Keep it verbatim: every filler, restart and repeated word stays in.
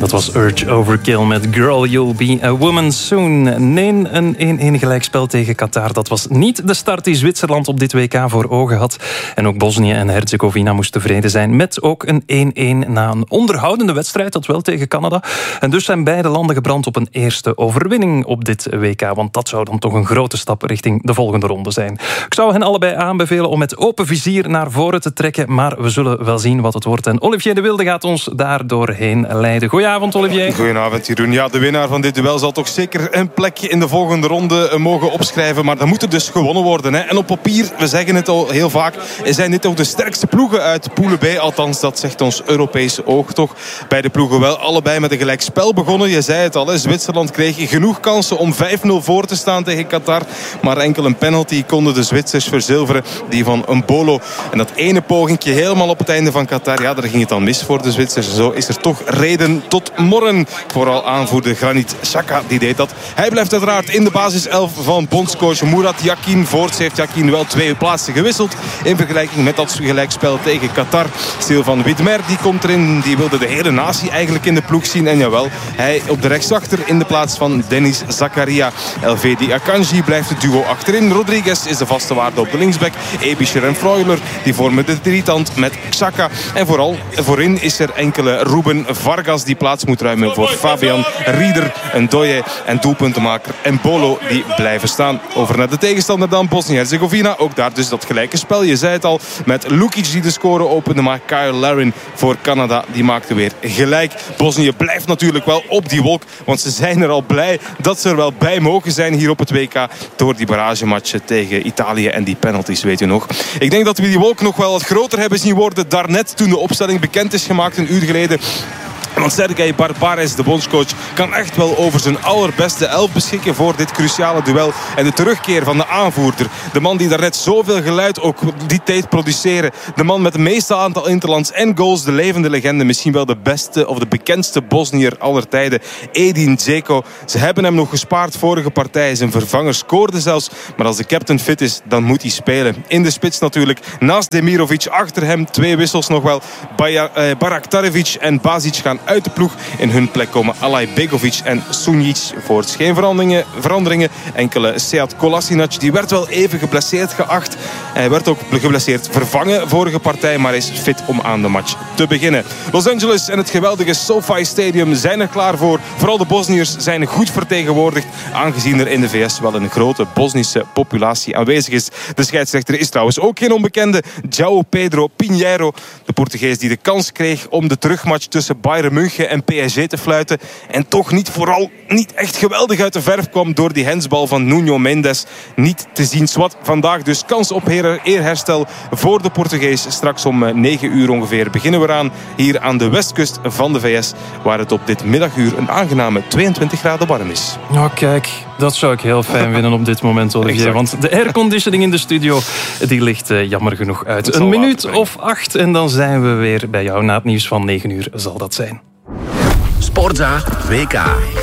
Dat was Urge Overkill met Girl, You'll Be a Woman Soon. Nee, een één-één gelijkspel tegen Qatar. Dat was niet de start die Zwitserland op dit W K voor ogen had. En ook Bosnië en Herzegovina moest tevreden zijn met ook een één-één na een onderhoudende wedstrijd, dat wel tegen Canada. En dus zijn beide landen gebrand op een eerste overwinning op dit W K. Want dat zou dan toch een grote stap richting de volgende ronde zijn. Ik zou hen allebei aanbevelen om met open vizier naar voren te trekken. Maar we zullen wel zien wat het wordt. En Olivier de Wilde gaat ons daar doorheen leiden. Goedenavond, Olivier. Goedenavond, Jeroen. Ja, de winnaar van dit duel zal toch zeker een plekje in de volgende ronde mogen opschrijven. Maar dan moet er dus gewonnen worden. Hè. En op papier, we zeggen het al heel vaak, zijn dit toch de sterkste ploegen uit Poelen B. Althans, dat zegt ons Europese oog toch. Beide ploegen wel allebei met een gelijk spel begonnen. Je zei het al, hè. Zwitserland kreeg genoeg kansen om vijf nul voor te staan tegen Qatar. Maar enkel een penalty konden de Zwitsers verzilveren. Die van Mbolo. En dat ene pogingje helemaal op het einde van Qatar. Ja, daar ging het dan mis voor de Zwitsers. Zo is er toch reden tot morren. Vooral aanvoerder Granit Xhaka, die deed dat. Hij blijft uiteraard in de basiself van bondscoach Murat Yakin. Voorts heeft Yakin wel twee plaatsen gewisseld in vergelijking met dat gelijkspel tegen Qatar. Stil van Widmer, die komt erin. Die wilde de hele natie eigenlijk in de ploeg zien. En jawel, hij op de rechtsachter in de plaats van Denis Zakaria. Elvedi Akanji blijft het duo achterin. Rodriguez is de vaste waarde op de linksback. Ebischer en Freuler, die vormen de drietand met Xhaka. En vooral voorin is er enkele Ruben Vargas die plaats moet ruimen voor Fabian Rieder, Ndoye en doelpuntenmaker Mbolo, die blijven staan. Over naar de tegenstander dan, Bosnië-Herzegovina. Ook daar dus dat gelijke spel. Je zei het al, met Lukic die de score opende, maar Kyle Larin voor Canada, die maakte weer gelijk. Bosnië blijft natuurlijk wel op die wolk, want ze zijn er al blij dat ze er wel bij mogen zijn hier op het W K door die barragematchen tegen Italië en die penalties, weet je nog. Ik denk dat we die wolk nog wel wat groter hebben zien worden daarnet toen de opstelling bekend is gemaakt een uur geleden. Want Sergej Barbares, de bondscoach, kan echt wel over zijn allerbeste elf beschikken voor dit cruciale duel. En de terugkeer van de aanvoerder. De man die daarnet zoveel geluid ook die tijd produceren. De man met het meeste aantal interlands en goals. De levende legende. Misschien wel de beste of de bekendste Bosnier aller tijden. Edin Dzeko. Ze hebben hem nog gespaard vorige partij. Zijn vervanger scoorde zelfs. Maar als de captain fit is, dan moet hij spelen. In de spits natuurlijk. Naast Demirovic. Achter hem twee wissels nog wel. Baraktarevic en Basic gaan uit de ploeg. In hun plek komen Alay Begovic en Sunjic. Voorts geen veranderingen. veranderingen. Enkele Sead Kolasinac, die werd wel even geblesseerd geacht. Hij werd ook geblesseerd vervangen vorige partij, maar is fit om aan de match te beginnen. Los Angeles en het geweldige SoFi Stadium zijn er klaar voor. Vooral de Bosniërs zijn goed vertegenwoordigd, aangezien er in de V S wel een grote Bosnische populatie aanwezig is. De scheidsrechter is trouwens ook geen onbekende. João Pedro Pinheiro, de Portugees die de kans kreeg om de terugmatch tussen Bayern München en P S G te fluiten. En toch niet vooral niet echt geweldig uit de verf kwam door die hensbal van Nuno Mendes. Niet te zien. Swat vandaag dus kans op eerherstel voor de Portugees. Straks om negen uur ongeveer beginnen we aan hier aan de westkust van de V S. Waar het op dit middaguur een aangename tweeëntwintig graden warm is. Oh kijk, dat zou ik heel fijn vinden op dit moment, Olivier. Exact. Want de airconditioning in de studio die ligt uh, jammer genoeg uit. Een minuut of acht en dan zijn we weer bij jou. Na het nieuws van negen uur zal dat zijn. Sportza W K.